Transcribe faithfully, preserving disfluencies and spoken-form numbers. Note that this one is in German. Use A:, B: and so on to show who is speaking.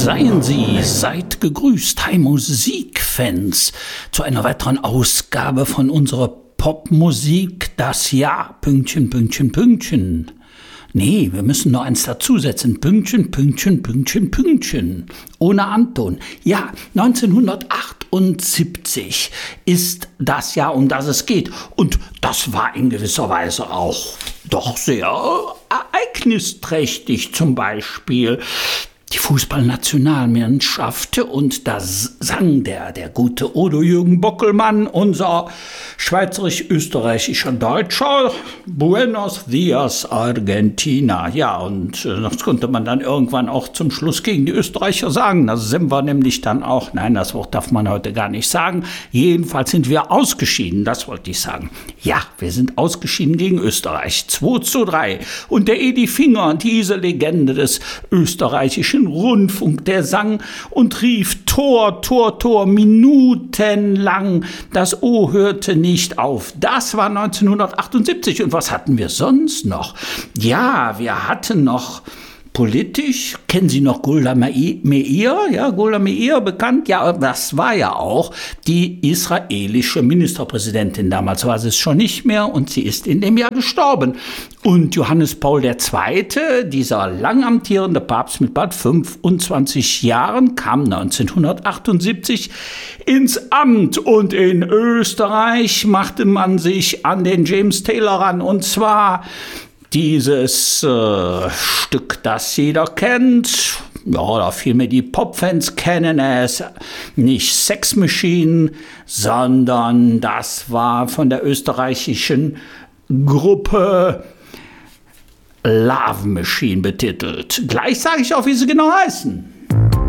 A: Seien Sie, seid gegrüßt, hi Musikfans, zu einer weiteren Ausgabe von unserer Popmusik, das Jahr, Pünktchen, Pünktchen, Pünktchen. Nee, wir müssen noch eins dazusetzen, Pünktchen, Pünktchen, Pünktchen, Pünktchen, ohne Anton. Ja, neunzehnhundertachtundsiebzig ist das Jahr, um das es geht. Und das war in gewisser Weise auch doch sehr ereignisträchtig, zum Beispiel die Fußballnationalmannschaft, und da sang der, der gute Odo Jürgen Bockelmann, unser schweizerisch-österreichischer Deutscher, Buenos Dias, Argentina. Ja, und das konnte man dann irgendwann auch zum Schluss gegen die Österreicher sagen. Da sind wir nämlich dann auch, nein, das Wort darf man heute gar nicht sagen, jedenfalls sind wir ausgeschieden, das wollte ich sagen. Ja, wir sind ausgeschieden gegen Österreich, zwei zu drei. Und der Edi Finger, diese Legende des österreichischen Rundfunk, der sang und rief Tor, Tor, Tor, minutenlang. Das O hörte nicht auf. Das war neunzehnhundertachtundsiebzig. Und was hatten wir sonst noch? Ja, wir hatten noch politisch, kennen Sie noch Golda Meir? Ja, Golda Meir, bekannt. Ja, das war ja auch die israelische Ministerpräsidentin. Damals war sie es schon nicht mehr und sie ist in dem Jahr gestorben. Und Johannes Paul der Zweite., dieser lang amtierende Papst mit bald fünfundzwanzig Jahren, kam neunzehnhundertachtundsiebzig ins Amt. Und in Österreich machte man sich an den James Taylor ran. Und zwar dieses äh, Stück, das jeder kennt, ja, oder vielmehr die Popfans kennen es, nicht Sex Machine, sondern das war von der österreichischen Gruppe Love Machine betitelt. Gleich sage ich auch, wie sie genau heißen.